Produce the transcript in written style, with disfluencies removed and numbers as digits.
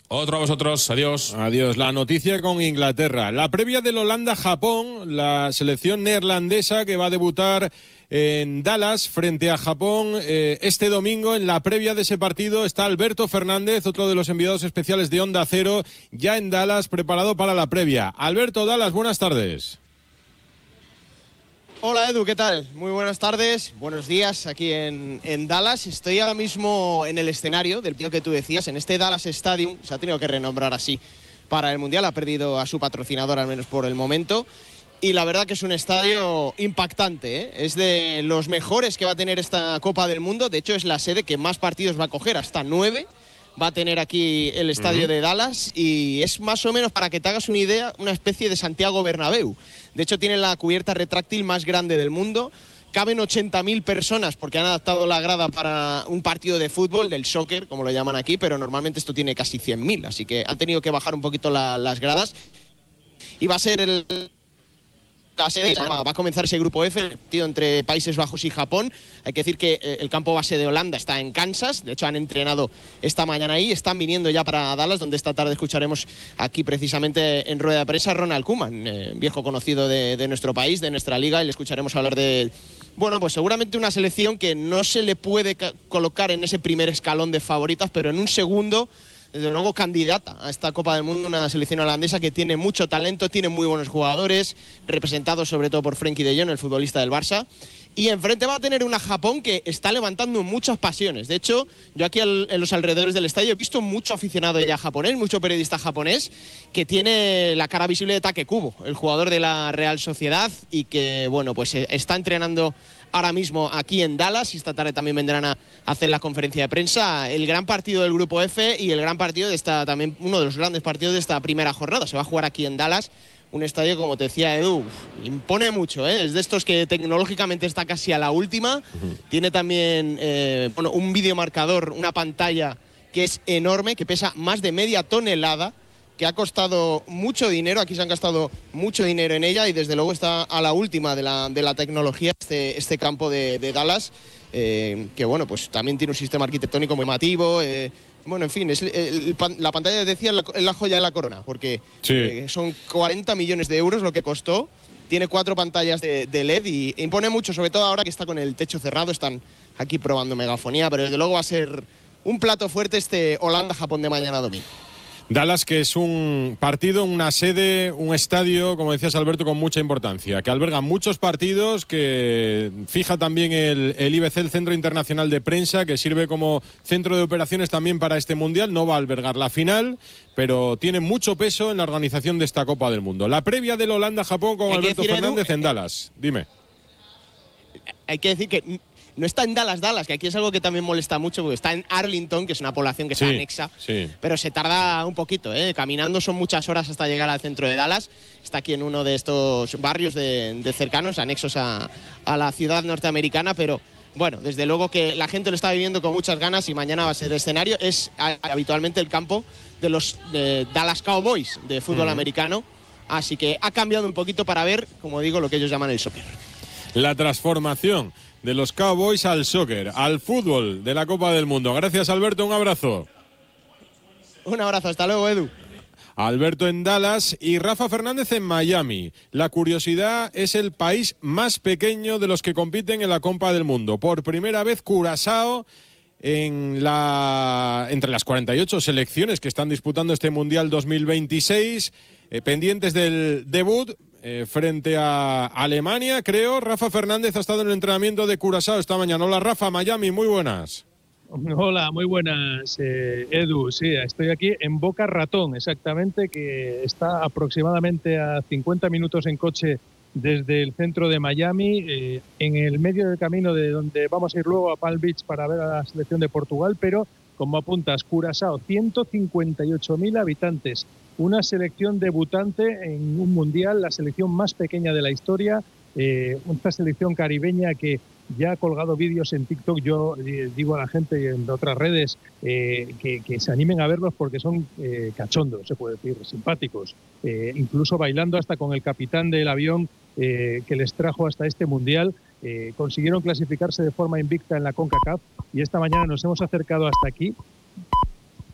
Otro a vosotros, adiós. Adiós. La noticia con Inglaterra. La previa del Holanda-Japón, la selección neerlandesa que va a debutar en Dallas frente a Japón este domingo. En la previa de ese partido está Alberto Fernández, otro de los enviados especiales de Onda Cero, ya en Dallas, preparado para la previa. Alberto, Dallas, buenas tardes. Hola Edu, ¿qué tal? Muy buenas tardes, buenos días aquí en Dallas. Estoy ahora mismo en el escenario del partido que tú decías, en este Dallas Stadium. Se ha tenido que renombrar así para el Mundial, ha perdido a su patrocinador al menos por el momento. Y la verdad que es un estadio impactante, ¿eh? Es de los mejores que va a tener esta Copa del Mundo. De hecho, es la sede que más partidos va a coger, hasta 9. Va a tener aquí el estadio de Dallas y es más o menos, para que te hagas una idea, una especie de Santiago Bernabéu. De hecho, tiene la cubierta retráctil más grande del mundo. Caben 80.000 personas porque han adaptado la grada para un partido de fútbol, del soccer, como lo llaman aquí, pero normalmente esto tiene casi 100.000, así que han tenido que bajar un poquito las gradas. Y va a ser va a comenzar ese grupo F, partido entre Países Bajos y Japón. Hay que decir que el campo base de Holanda está en Kansas. De hecho, han entrenado esta mañana ahí. Están viniendo ya para Dallas, donde esta tarde escucharemos aquí precisamente en rueda de prensa a Ronald Koeman, viejo conocido de nuestro país, de nuestra liga, y le escucharemos hablar de, bueno, pues seguramente una selección que no se le puede colocar en ese primer escalón de favoritas, pero en un segundo, desde luego, candidata a esta Copa del Mundo, una selección holandesa que tiene mucho talento, tiene muy buenos jugadores, representados sobre todo por Frenkie de Jong, el futbolista del Barça. Y enfrente va a tener una Japón que está levantando muchas pasiones. De hecho, yo aquí en los alrededores del estadio he visto mucho aficionado ya japonés, mucho periodista japonés, que tiene la cara visible de Take Kubo, el jugador de la Real Sociedad, y que, bueno, pues está entrenando ahora mismo aquí en Dallas, y esta tarde también vendrán a hacer la conferencia de prensa. El gran partido del Grupo F y el gran partido de esta, también uno de los grandes partidos de esta primera jornada. Se va a jugar aquí en Dallas, un estadio, como te decía Edu, impone mucho, ¿eh? Es de estos que tecnológicamente está casi a la última. Tiene también un videomarcador, una pantalla que es enorme, que pesa más de media tonelada, que ha costado mucho dinero. Aquí se han gastado mucho dinero en ella y desde luego está a la última de la tecnología este campo de Dallas, que bueno, pues también tiene un sistema arquitectónico muy llamativo. Bueno, en fin, la pantalla, decía, es la joya de la corona, porque son 40 millones de euros lo que costó. Tiene 4 pantallas de LED y impone mucho, sobre todo ahora que está con el techo cerrado. Están aquí probando megafonía, pero desde luego va a ser un plato fuerte este Holanda-Japón de mañana domingo. Dallas, que es un partido, una sede, un estadio, como decías Alberto, con mucha importancia, que alberga muchos partidos, que fija también el IBC, el Centro Internacional de Prensa, que sirve como centro de operaciones también para este Mundial. No va a albergar la final, pero tiene mucho peso en la organización de esta Copa del Mundo. La previa del Holanda-Japón con Alberto Fernández en Dallas. Dime. Hay que decir que no está en Dallas, que aquí es algo que también molesta mucho, porque está en Arlington, que es una población que está anexa, pero se tarda un poquito, ¿eh? Caminando son muchas horas hasta llegar al centro de Dallas. Está aquí en uno de estos barrios de cercanos, anexos a la ciudad norteamericana, pero bueno, desde luego que la gente lo está viviendo con muchas ganas y mañana va a ser el escenario. Es habitualmente el campo de los Dallas Cowboys de fútbol americano, así que ha cambiado un poquito para ver, como digo, lo que ellos llaman el soccer. La transformación de los Cowboys al soccer, al fútbol de la Copa del Mundo. Gracias, Alberto, un abrazo. Un abrazo, hasta luego, Edu. Alberto en Dallas y Rafa Fernández en Miami. La curiosidad es el país más pequeño de los que compiten en la Copa del Mundo. Por primera vez, Curazao entre las 48 selecciones que están disputando este Mundial 2026, pendientes del debut frente a Alemania, creo. Rafa Fernández ha estado en el entrenamiento de Curazao esta mañana. Hola, Rafa, Miami, muy buenas. Hola, muy buenas, Edu. Sí, estoy aquí en Boca Ratón, exactamente, que está aproximadamente a 50 minutos en coche desde el centro de Miami, en el medio del camino de donde vamos a ir luego a Palm Beach para ver a la selección de Portugal, pero como apuntas, Curazao, 158.000 habitantes, una selección debutante en un mundial, la selección más pequeña de la historia, una selección caribeña que ya ha colgado vídeos en TikTok. Yo digo a la gente en otras redes que se animen a verlos porque son cachondos, se puede decir, simpáticos, incluso bailando hasta con el capitán del avión que les trajo hasta este mundial. Consiguieron clasificarse de forma invicta en la CONCACAF y esta mañana nos hemos acercado hasta aquí